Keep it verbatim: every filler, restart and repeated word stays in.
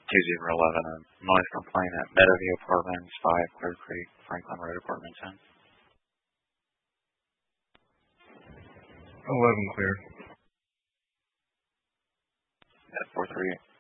two zero one one, a noise complaint at Meadowview Apartments, five Clear Creek, Franklin Road, Apartment ten. eleven clear. At four three eight.